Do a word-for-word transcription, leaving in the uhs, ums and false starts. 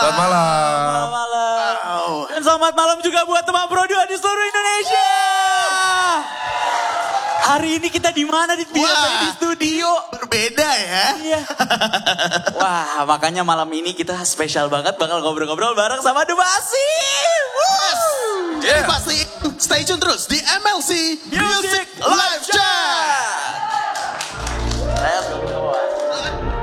Selamat malam. Selamat malam. Wow. Dan selamat malam juga buat teman Produ di seluruh Indonesia. Hari ini kita di mana di biasanya di studio? Berbeda ya. Iya. Wah, makanya malam ini kita spesial banget bakal ngobrol-ngobrol bareng sama Dubasi. Yes. Yeah. Pasti stay tune terus di M L C Music